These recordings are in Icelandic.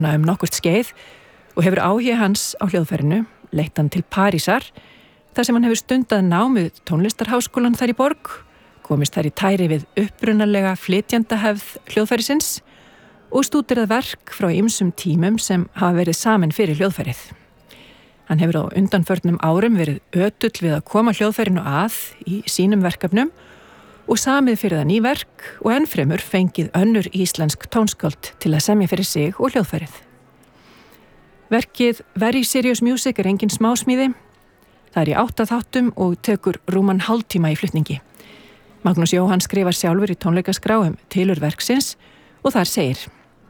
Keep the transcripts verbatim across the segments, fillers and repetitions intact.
um nokkurt skeið og hefur áhugi hans á hljóðfærinu leitt hann til Parísar, þar sem hann hefur stundað námið tónlistarháskólan þar í borg, komist þar í tæri við upprunalega flytjandahefð hljóðfærisins og stúderað verk frá ýmsum tímum sem hafa verið saman fyrir hljóðfærið. Hann hefur á undanförnum árum verið ötull við að koma hljóðfærinu að í sínum verkefnum og samið fyrir það ný verk og ennfremur fengið önnur íslensk tónskáld til að semja fyrir sig og hljóðfærið. Verkið Very Serious Music er engin smásmíði. Það er í átta þáttum og tekur rúman hálftíma í flutningi. Magnús Jóhann skrifar sjálfur í tónleikaskrá um tilurð verksins og þar segir: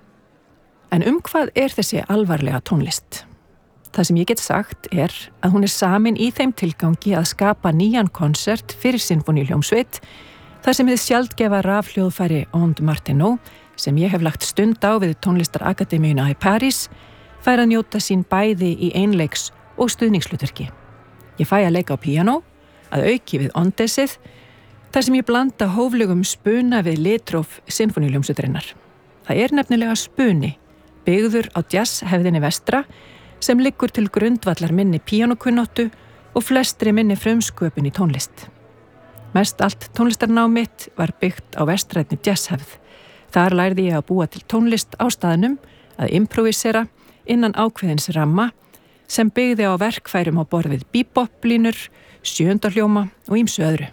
En um hvað er þessi alvarlega tónlist? Það sem ég get sagt er að hún er samin í þeim tilgangi að skapa nýjan konsert fyrir sinfóníuhljómsveit, þar sem þið sjaldgefa rafhljóðfæri Ond Martenot, sem ég hef lagt stund á við tónlistarakademíuna í París, fær að njóta sín bæði í einleiks og stuðningshlutverki. Ég fæ að leika á píanó, að auki við ondesið, þar sem ég blanda hóflegum spuna við litróf sinfóníuhljómsveitarinnar. Það er nefnilega spuni, byggður á jazzhefðinni vestra, sem liggur til grundvallar minni píanókunnáttu og flestri minni frumsköpun í tónlist. Mest allt tónlistarnám mitt var byggt á vestrænni jazzhefð. Þar lærði ég að búa til tónlist á staðnum, að improvisera innan ákveðins ramma sem byggði á verkfærum á borð við bebop-línur, sjöundarhljóma og ýmsu öðru.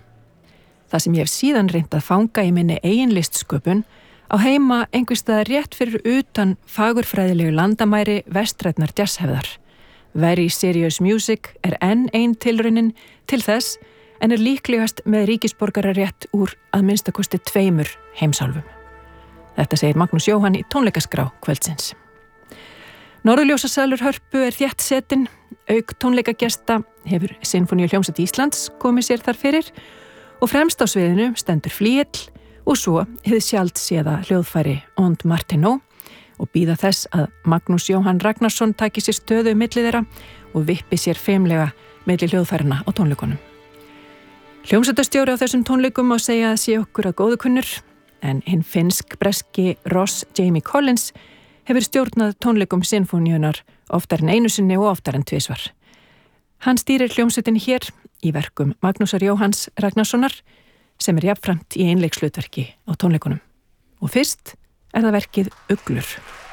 Það sem ég hef síðan reynt að fanga í minni eigin listsköpun á heima einhvers staðar rétt fyrir utan fagurfræðilegu landamæri vestrænnar jazzhefðar. Very Serious Music er enn ein tilraunin til þess en er líklegast með ríkisborgararétt úr að minnstakosti tveimur heimsálfum. Þetta segir Magnús Jóhann í tónleikaskrá kvöldsins. Norðurljósasalur Hörpu er þétt setin, auk tónleikagesta hefur Sinfóníuhljómsveit Íslands komið sér þar fyrir og fremst á sviðinu stendur flygil og svo hið sjaldséða hljóðfæri Ond Martenot og bíða þess að Magnús Jóhann Ragnarsson taki sér stöðu milli þeirra og vippi sér feimlega milli hljóðfærina á tónleikunum. Hljómsveitarstjóri á þessum tónleikum má segja að sé okkur að góðu kunnur, en hinn finnsk-breski Ross Jamie Collins hefur stjórnað tónleikum sinfóníunar oftar en einu sinni og oftar en tvisvar. Hann stýrir hljómsveitinni hér í verkum Magnúsar Jóhanns Ragnarssonar sem er jafnframt í einleikshlutverki á tónleikunum. Og fyrst er það verkið Uglur.